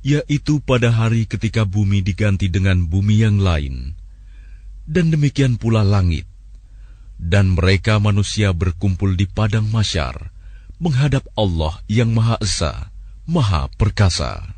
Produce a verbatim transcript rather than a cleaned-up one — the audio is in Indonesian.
yaitu pada hari ketika bumi diganti dengan bumi yang lain, dan demikian pula langit, dan mereka manusia berkumpul di padang mahsyar menghadap Allah yang Maha Esa, Maha Perkasa.